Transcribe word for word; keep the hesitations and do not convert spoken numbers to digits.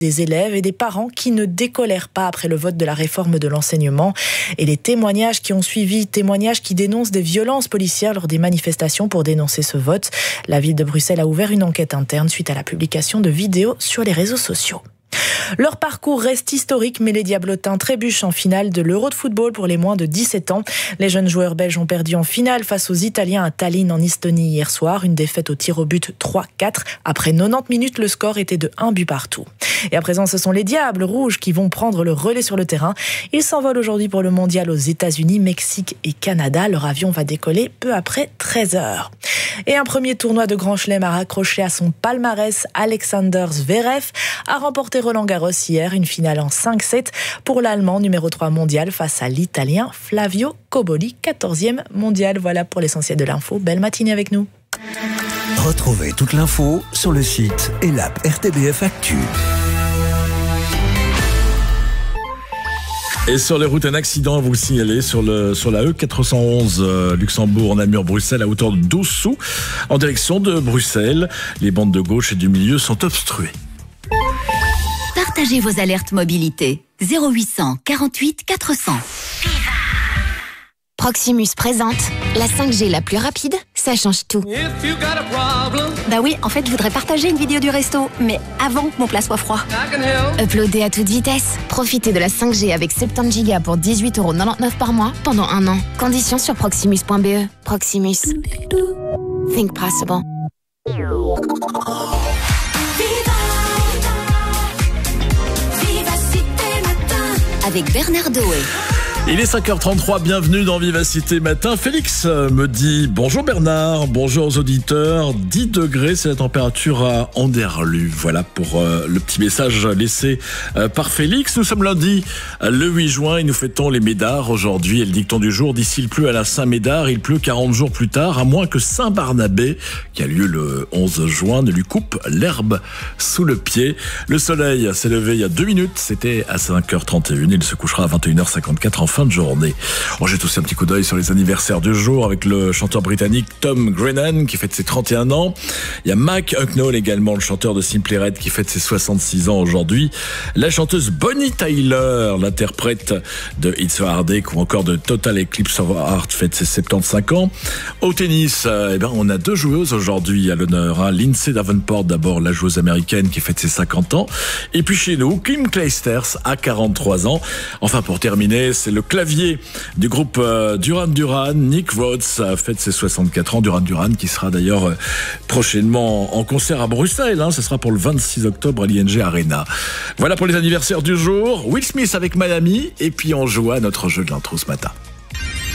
des élèves et des parents qui ne décolèrent pas après le vote de la réforme de l'enseignement. Et les témoignages qui ont suivi, témoignages qui dénoncent des violences policières lors des manifestations pour dénoncer ce vote. La ville de Bruxelles a ouvert une enquête interne suite à la publication de vidéos sur les réseaux sociaux. Leur parcours reste historique, mais les Diablotins trébuchent en finale de l'Euro de football pour les moins de dix-sept ans. Les jeunes joueurs belges ont perdu en finale face aux Italiens à Tallinn en Estonie hier soir. Une défaite au tir au but trois quatre. Après quatre-vingt-dix minutes, le score était de un but partout. Et à présent, ce sont les Diables Rouges qui vont prendre le relais sur le terrain. Ils s'envolent aujourd'hui pour le mondial aux États-Unis, Mexique et Canada. Leur avion va décoller peu après treize heures. Et un premier tournoi de Grand Chelem a raccroché à son palmarès. Alexander Zverev a remporté Roland-Garros hier, une finale en cinq sept pour l'Allemand numéro trois mondial face à l'Italien Flavio Cobolli, quatorzième mondial. Voilà pour l'essentiel de l'info. Belle matinée avec nous. Retrouvez toute l'info sur le site et l'app R T B F Actu. Et sur les routes, un accident, vous le signalez, sur, le, sur la E quatre cent onze euh, Luxembourg, Namur, Bruxelles, à hauteur de douze sous, en direction de Bruxelles. Les bandes de gauche et du milieu sont obstruées. Partagez vos alertes mobilité. zéro huit cent quarante-huit quatre cents. Proximus présente la cinq G la plus rapide, ça change tout. Bah oui, en fait, je voudrais partager une vidéo du resto, mais avant que mon plat soit froid. Uploader à toute vitesse. Profitez de la cinq G avec soixante-dix gigas pour dix-huit euros quatre-vingt-dix-neuf par mois pendant un an. Conditions sur proximus point b e. Proximus. Think possible. Avec Bernard Doé. Il est cinq heures trente-trois, bienvenue dans Vivacité Matin. Félix me dit bonjour Bernard, bonjour aux auditeurs. dix degrés, c'est la température à Anderlu. Voilà pour euh, le petit message laissé euh, par Félix. Nous sommes lundi, euh, le huit juin, et nous fêtons les Médards aujourd'hui. Et le dicton du jour, d'ici il pleut à la Saint-Médard, il pleut quarante jours plus tard, à moins que Saint-Barnabé, qui a lieu le onze juin, ne lui coupe l'herbe sous le pied. Le soleil s'est levé il y a deux minutes, c'était à cinq heures trente et une. Il se couchera à vingt et une heures cinquante-quatre en fin de journée. On jette aussi un petit coup d'œil sur les anniversaires du jour avec le chanteur britannique Tom Grennan qui fête ses trente et un ans. Il y a Mike Hucknall également, le chanteur de Simply Red, qui fête ses soixante-six ans aujourd'hui. La chanteuse Bonnie Tyler, l'interprète de It's a Heartache ou encore de Total Eclipse of Heart, fête ses soixante-quinze ans. Au tennis, euh, eh ben, on a deux joueuses aujourd'hui à l'honneur. Hein. Lindsay Davenport d'abord, la joueuse américaine qui fête ses cinquante ans. Et puis chez nous, Kim Clijsters à quarante-trois ans. Enfin pour terminer, c'est le clavier du groupe euh, Duran Duran, Nick Rhodes, fête ses soixante-quatre ans. Duran Duran qui sera d'ailleurs euh, prochainement en concert à Bruxelles. Hein, ce sera pour le vingt-six octobre à l'I N G Arena. Voilà pour les anniversaires du jour. Will Smith avec Miami. Et puis on joue à notre jeu de l'intro ce matin.